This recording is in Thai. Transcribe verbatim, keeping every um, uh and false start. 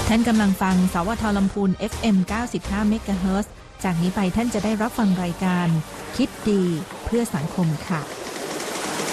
ท่านกำลังฟังสวทลำพูน เอฟ เอ็ม เก้าสิบห้า เมกะเฮิรตซ์ จากนี้ไปท่านจะได้รับฟังรายการคิดดีเพื่อสังคมค่ะ